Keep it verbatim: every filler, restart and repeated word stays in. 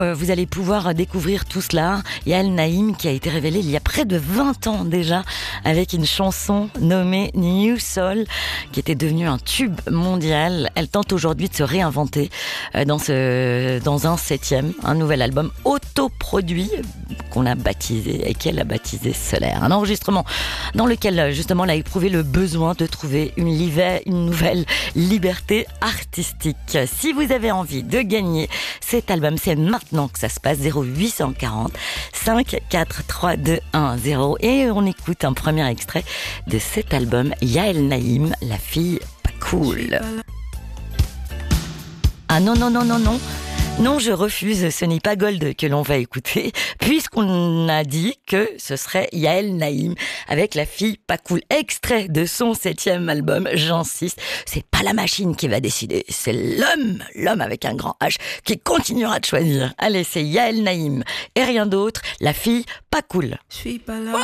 Euh, Vous allez pouvoir découvrir tout cela. Yael Naïm qui a été révélée il y a près de vingt ans déjà avec une chanson nommée New Soul qui était devenue un tube mondial. Elle tente aujourd'hui de se réinventer euh, dans, ce, dans un septième, un nouvel album autoproduit qu'on a baptisé et qu'elle a baptisé Solaire. Un enregistrement dans lequel justement elle a éprouvé le besoin de trouver une, livet, une nouvelle liberté artistique. Si vous avez envie de gagner cet album, c'est maintenant que ça se passe. Zéro huit cent quarante cinq quatre trois deux un zéro et on écoute un premier extrait de cet album. Yael Naïm, la fille pas cool. Ah non non non non non Non, je refuse, ce n'est pas Gold que l'on va écouter, puisqu'on a dit que ce serait Yael Naïm avec la fille pas cool. Extrait de son septième album, j'insiste, c'est pas la machine qui va décider, c'est l'homme, l'homme avec un grand H, qui continuera de choisir. Allez, c'est Yael Naïm et rien d'autre, la fille pas cool. Je suis pas là.